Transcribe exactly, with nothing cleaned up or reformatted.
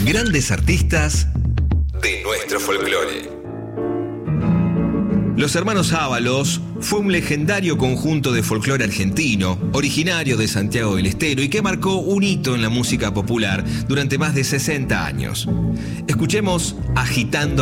Grandes artistas de nuestro folclore. Los Hermanos Ábalos fue un legendario conjunto de folclore argentino, originario de Santiago del Estero y que marcó un hito en la música popular durante más de sesenta años. Escuchemos Agitando